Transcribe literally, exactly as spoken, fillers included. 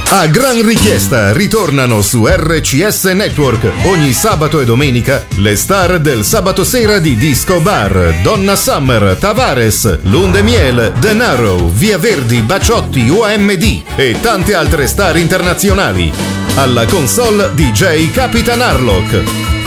A gran richiesta ritornano su R C S Network ogni sabato e domenica le star del sabato sera di Disco Bar: Donna Summer, Tavares, Lundemiel, Denaro, Via Verdi, Baciotti, O M D e tante altre star internazionali. Alla console D J Capitan Harlock.